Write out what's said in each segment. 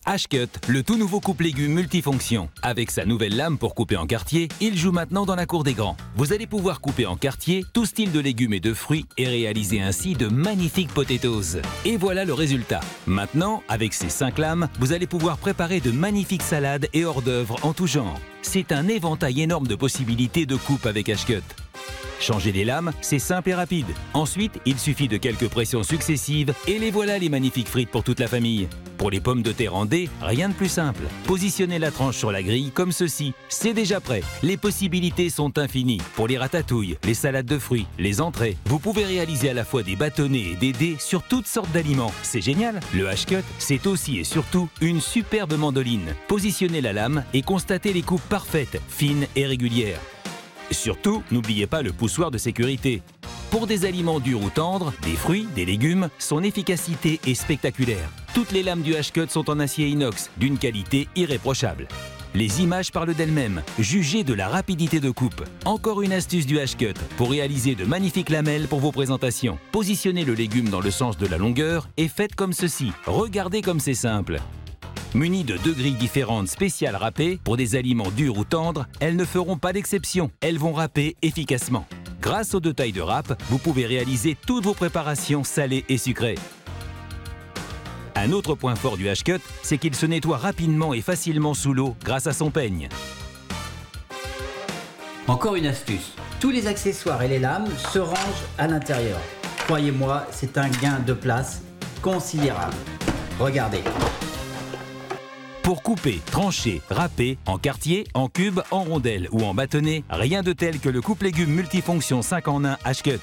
H-Cut, le tout nouveau coupe légumes multifonction. Avec sa nouvelle lame pour couper en quartier, il joue maintenant dans la cour des grands. Vous allez pouvoir couper en quartier tout style de légumes et de fruits et réaliser ainsi de magnifiques potatoes. Et voilà le résultat. Maintenant, avec ces 5 lames, vous allez pouvoir préparer de magnifiques salades et hors d'œuvre en tout genre. C'est un éventail énorme de possibilités de coupe avec H-Cut. Changer les lames, c'est simple et rapide. Ensuite, il suffit de quelques pressions successives et les voilà les magnifiques frites pour toute la famille. Pour les pommes de terre en dés, rien de plus simple. Positionnez la tranche sur la grille comme ceci. C'est déjà prêt. Les possibilités sont infinies. Pour les ratatouilles, les salades de fruits, les entrées, vous pouvez réaliser à la fois des bâtonnets et des dés sur toutes sortes d'aliments. C'est génial. Le H-Cut, c'est aussi et surtout une superbe mandoline. Positionnez la lame et constatez les coupes parfaites, fines et régulières. Surtout, n'oubliez pas le poussoir de sécurité. Pour des aliments durs ou tendres, des fruits, des légumes, son efficacité est spectaculaire. Toutes les lames du H-Cut sont en acier inox, d'une qualité irréprochable. Les images parlent d'elles-mêmes. Jugez de la rapidité de coupe. Encore une astuce du H-Cut pour réaliser de magnifiques lamelles pour vos présentations. Positionnez le légume dans le sens de la longueur et faites comme ceci. Regardez comme c'est simple. Munies de 2 grilles différentes spéciales râpées, pour des aliments durs ou tendres, elles ne feront pas d'exception. Elles vont râper efficacement. Grâce aux 2 tailles de râpe, vous pouvez réaliser toutes vos préparations salées et sucrées. Un autre point fort du H-Cut, c'est qu'il se nettoie rapidement et facilement sous l'eau grâce à son peigne. Encore une astuce, tous les accessoires et les lames se rangent à l'intérieur. Croyez-moi, c'est un gain de place considérable. Regardez. Pour couper, trancher, râper, en quartier, en cube, en rondelles ou en bâtonnet, rien de tel que le coupe légumes multifonction 5 en 1 H-Cut.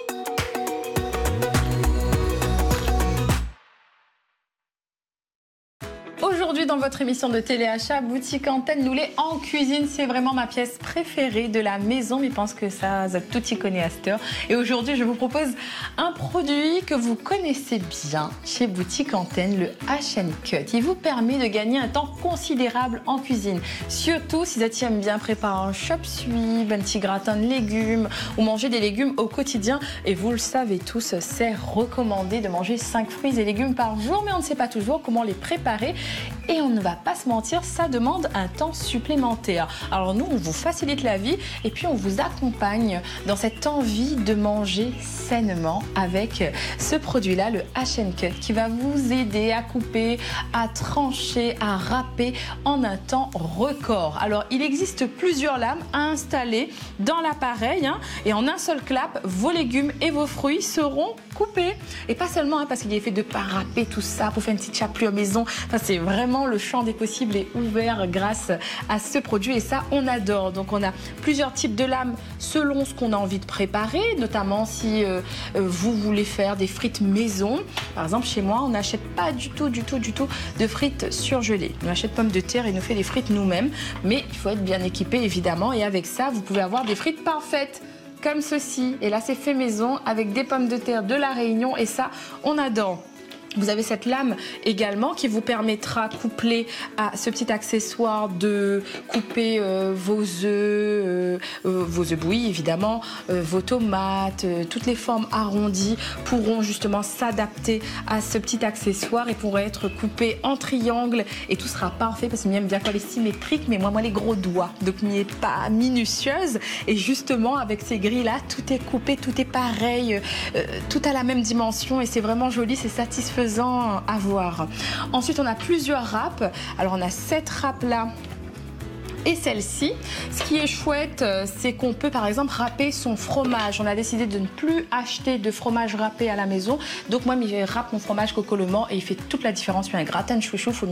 Aujourd'hui, dans votre émission de téléachat, Boutique Antenne, nous les en cuisine. C'est vraiment ma pièce préférée de la maison. Mais je pense que ça tout y connaît à cette heure. Et aujourd'hui, je vous propose un produit que vous connaissez bien chez Boutique Antenne, le H&Cut. Il vous permet de gagner un temps considérable en cuisine. Surtout si vous aime bien préparer un chop suey, un petit gratin de légumes ou manger des légumes au quotidien. Et vous le savez tous, c'est recommandé de manger 5 fruits et légumes par jour. Mais on ne sait pas toujours comment les préparer. Et on ne va pas se mentir, ça demande un temps supplémentaire. Alors nous, on vous facilite la vie et puis on vous accompagne dans cette envie de manger sainement avec ce produit-là, le H&Cut, qui va vous aider à couper, à trancher, à râper en un temps record. Alors, il existe plusieurs lames à installer dans l'appareil et en un seul clap, vos légumes et vos fruits seront coupés. Et pas seulement parce qu'il est fait de pas râper tout ça pour faire une petite chapelure maison. Enfin, c'est vraiment le champ des possibles est ouvert grâce à ce produit et ça, on adore. Donc, on a plusieurs types de lames selon ce qu'on a envie de préparer, notamment si vous voulez faire des frites maison. Par exemple, chez moi, on n'achète pas du tout de frites surgelées. On achète pommes de terre et nous fait des frites nous-mêmes. Mais il faut être bien équipé, évidemment. Et avec ça, vous pouvez avoir des frites parfaites. Comme ceci, et là c'est fait maison avec des pommes de terre de la Réunion et ça on adore. Vous avez cette lame également qui vous permettra, couplée à ce petit accessoire, de couper vos œufs bouillis évidemment, vos tomates, toutes les formes arrondies pourront justement s'adapter à ce petit accessoire et pourront être coupées en triangle et tout sera parfait parce que j'aime bien quand les symétriques, mais moi les gros doigts, donc n'y est pas minutieuse et justement avec ces grilles là, tout est coupé, tout est pareil, tout a la même dimension et c'est vraiment joli, c'est satisfaisant à voir. Ensuite, on a plusieurs râpes. Alors, on a cette râpe-là et celle-ci. Ce qui est chouette, c'est qu'on peut par exemple râper son fromage. On a décidé de ne plus acheter de fromage râpé à la maison. Donc moi, je râpe mon fromage Coco Le Mans et il fait toute la différence. Puis un gratin de chouchou,